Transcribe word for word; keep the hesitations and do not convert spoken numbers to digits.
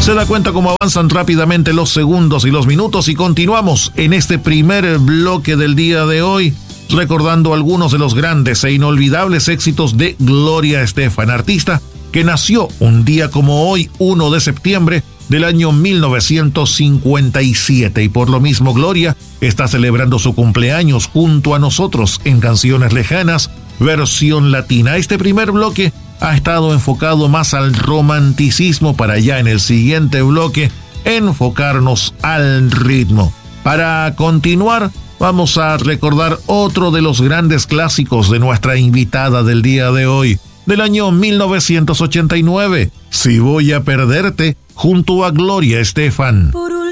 Se da cuenta cómo avanzan rápidamente los segundos y los minutos y continuamos en este primer bloque del día de hoy recordando algunos de los grandes e inolvidables éxitos de Gloria Estefan, artista que nació un día como hoy, primero de septiembre del año mil novecientos cincuenta y siete, y por lo mismo Gloria está celebrando su cumpleaños junto a nosotros en Canciones Lejanas, versión latina. Este primer bloque ha estado enfocado más al romanticismo para ya en el siguiente bloque enfocarnos al ritmo. Para continuar, vamos a recordar otro de los grandes clásicos de nuestra invitada del día de hoy, del año mil novecientos ochenta y nueve, Si voy a perderte, junto a Gloria Estefan. Por